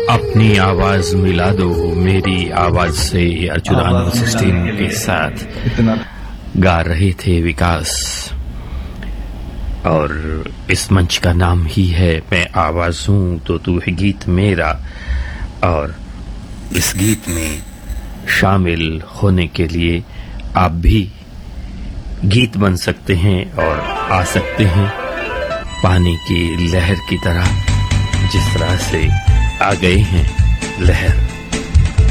अपनी आवाज मिला दो मेरी आवाज से। अच्युतानंद सिस्टम के साथ गा रहे थे विकास, और इस मंच का नाम ही है मैं आवाज हूं तो तू है गीत मेरा। और इस गीत में शामिल होने के लिए आप भी गीत बन सकते हैं और आ सकते हैं पानी की लहर की तरह, जिस तरह से आ गए हैं लहर।